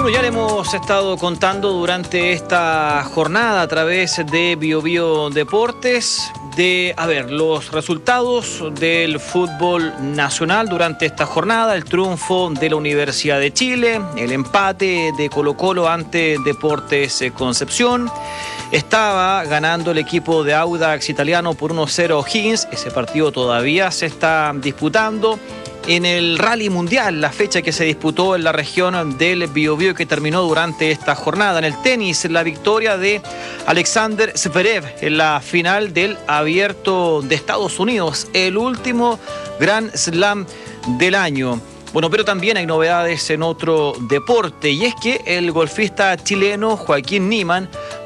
Bueno, ya le hemos estado contando durante esta jornada a través de BioBio Deportes los resultados del fútbol nacional durante esta jornada, el triunfo de la Universidad de Chile, el empate de Colo-Colo ante Deportes Concepción. Estaba ganando el equipo de Audax Italiano por 1-0 O'Higgins. Ese partido todavía se está disputando. En el Rally Mundial, la fecha que se disputó en la región del Biobío que terminó durante esta jornada. En el tenis, la victoria de Alexander Zverev en la final del Abierto de Estados Unidos, el último Grand Slam del año. Bueno, pero también hay novedades en otro deporte, y es que el golfista chileno Joaquín Niemann